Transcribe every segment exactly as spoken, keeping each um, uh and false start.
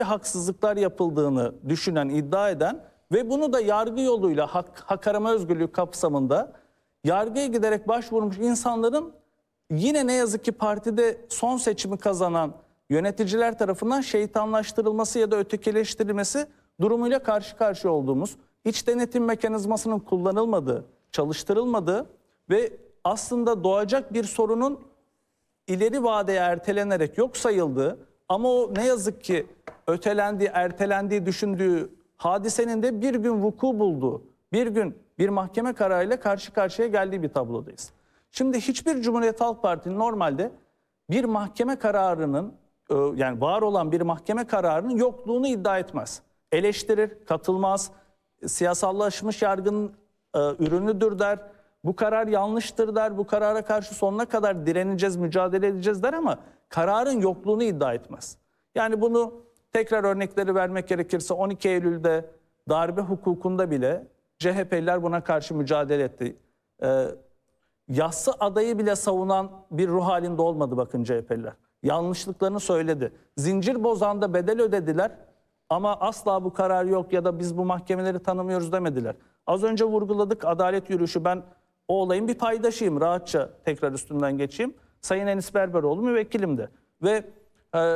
haksızlıklar yapıldığını düşünen, iddia eden ve bunu da yargı yoluyla hak, hak arama özgürlüğü kapsamında yargıya giderek başvurmuş insanların yine ne yazık ki partide son seçimi kazanan yöneticiler tarafından şeytanlaştırılması ya da ötekileştirilmesi durumuyla karşı karşıya olduğumuz, iç denetim mekanizmasının kullanılmadığı, çalıştırılmadığı ve aslında doğacak bir sorunun ileri vadeye ertelenerek yok sayıldığı ama o ne yazık ki ötelendiği, ertelendiği düşündüğü hadisenin de bir gün vuku bulduğu, bir gün bir mahkeme kararıyla karşı karşıya geldiği bir tablodayız. Şimdi hiçbir Cumhuriyet Halk Partisi'nin normalde bir mahkeme kararının, yani var olan bir mahkeme kararının yokluğunu iddia etmez. Eleştirir, katılmaz, siyasallaşmış yargının e, ürünüdür der. Bu karar yanlıştır der, bu karara karşı sonuna kadar direneceğiz, mücadele edeceğiz der ama kararın yokluğunu iddia etmez. Yani bunu tekrar örnekleri vermek gerekirse on iki Eylül'de darbe hukukunda bile C H P'liler buna karşı mücadele etti. Ee, yassı adayı bile savunan bir ruh halinde olmadı bakın C H P'liler. Yanlışlıklarını söyledi. Zincir bozanda bedel ödediler ama asla bu karar yok ya da biz bu mahkemeleri tanımıyoruz demediler. Az önce vurguladık adalet yürüyüşü. Ben o olayın bir paydaşıyım. Rahatça tekrar üstünden geçeyim. Sayın Enis Berberoğlu müvekkilimdi. Ve e,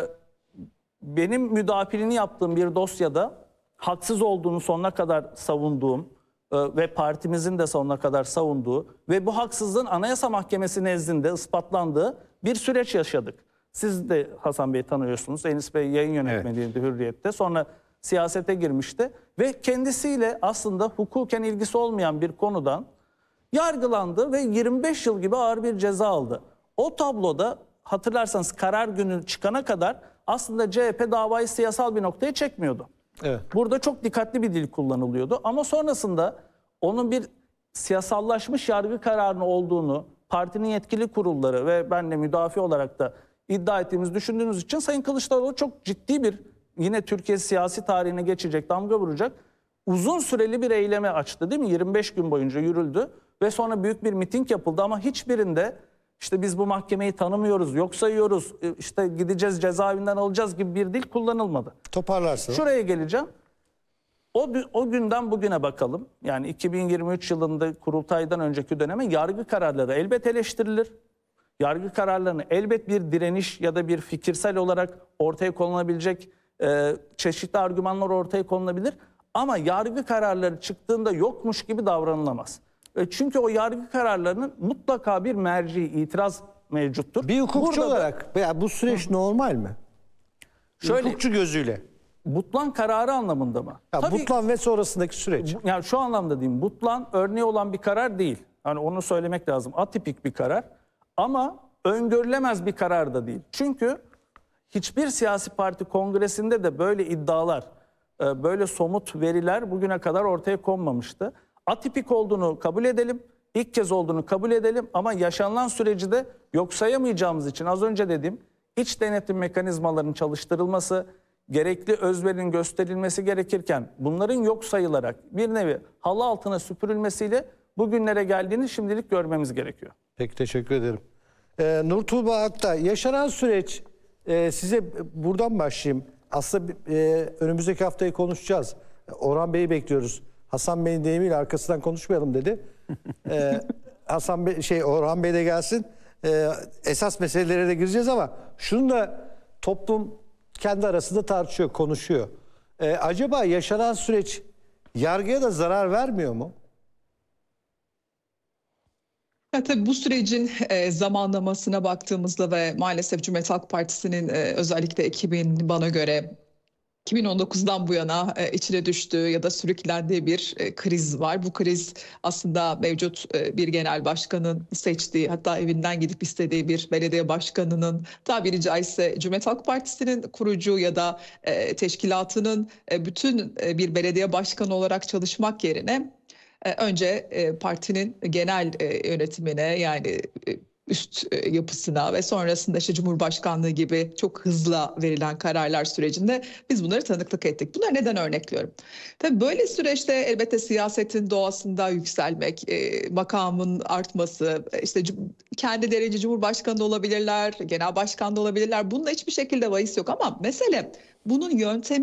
benim müdafilini yaptığım bir dosyada haksız olduğunu sonuna kadar savunduğum e, ve partimizin de sonuna kadar savunduğu ve bu haksızlığın Anayasa Mahkemesi nezdinde ispatlandığı bir süreç yaşadık. Siz de Hasan Bey tanıyorsunuz. Enis Bey yayın yönetmeniydi, evet. Hürriyet'te. Sonra siyasete girmişti ve kendisiyle aslında hukuken ilgisi olmayan bir konudan yargılandı ve yirmi beş yıl gibi ağır bir ceza aldı. O tabloda hatırlarsanız karar günü çıkana kadar aslında C H P davayı siyasal bir noktaya çekmiyordu. Evet. Burada çok dikkatli bir dil kullanılıyordu ama sonrasında onun bir siyasallaşmış yargı kararı olduğunu partinin yetkili kurulları ve ben de müdafi olarak da iddia ettiğimizi düşündüğünüz için Sayın Kılıçdaroğlu çok ciddi bir, yine Türkiye siyasi tarihine geçecek, damga vuracak uzun süreli bir eyleme açtı değil mi? yirmi beş gün boyunca yürüldü ve sonra büyük bir miting yapıldı ama hiçbirinde işte biz bu mahkemeyi tanımıyoruz, yok sayıyoruz, işte gideceğiz cezaevinden alacağız gibi bir dil kullanılmadı. Toparlarsın. Şuraya geleceğim. O, o günden bugüne bakalım. Yani iki bin yirmi üç yılında kurultaydan önceki döneme yargı kararları elbet eleştirilir. Yargı kararlarını elbet bir direniş ya da bir fikirsel olarak ortaya konulabilecek e, çeşitli argümanlar ortaya konulabilir. Ama yargı kararları çıktığında yokmuş gibi davranılamaz. E, çünkü o yargı kararlarının mutlaka bir merci, itiraz mevcuttur. Bir hukukçu Burada olarak veya bu süreç Hı. normal mi? Şöyle, hukukçu gözüyle. Butlan kararı anlamında mı? Ya, Tabii, Butlan ve sonrasındaki süreç. Yani şu anlamda diyeyim, Butlan örneği olan bir karar değil. Hani onu söylemek lazım. Atipik bir karar. Ama öngörülemez bir karar da değil. Çünkü hiçbir siyasi parti kongresinde de böyle iddialar, böyle somut veriler bugüne kadar ortaya konmamıştı. Atipik olduğunu kabul edelim, ilk kez olduğunu kabul edelim ama yaşanılan süreci de yok sayamayacağımız için az önce dediğim iç denetim mekanizmalarının çalıştırılması, gerekli özverinin gösterilmesi gerekirken bunların yok sayılarak bir nevi halı altına süpürülmesiyle bugünlere geldiğini şimdilik görmemiz gerekiyor. Peki, teşekkür ederim. Ee, Nur Tuğba Akta, yaşanan süreç e, size buradan başlayayım. Aslında e, önümüzdeki haftayı konuşacağız. Orhan Bey'i bekliyoruz. Hasan Bey'in deyimiyle arkasından konuşmayalım dedi. Ee, Hasan Bey, şey Orhan Bey de gelsin. Ee, esas meselelere de gireceğiz ama şunu da toplum kendi arasında tartışıyor, konuşuyor. Ee, acaba yaşanan süreç yargıya da zarar vermiyor mu? Ya tabii bu sürecin e, zamanlamasına baktığımızda ve maalesef Cumhuriyet Halk Partisi'nin e, özellikle ekibinin bana göre iki bin on dokuzdan bu yana e, içine düştüğü ya da sürüklendiği bir e, kriz var. Bu kriz aslında mevcut e, bir genel başkanın seçtiği, hatta evinden gidip istediği bir belediye başkanının, tabiri caizse Cumhuriyet Halk Partisi'nin kurucu ya da e, teşkilatının e, bütün e, bir belediye başkanı olarak çalışmak yerine e, önce e, partinin genel e, yönetimine, yani e, üst yapısına ve sonrasında işte Cumhurbaşkanlığı gibi çok hızla verilen kararlar sürecinde biz bunları tanıklık ettik. Bunları neden örnekliyorum? Tabii böyle süreçte elbette siyasetin doğasında yükselmek, e, makamın artması, işte kendileri Cumhurbaşkanı da olabilirler, genel başkan da olabilirler. Bununla hiçbir şekilde bahis yok ama mesele bunun yöntemi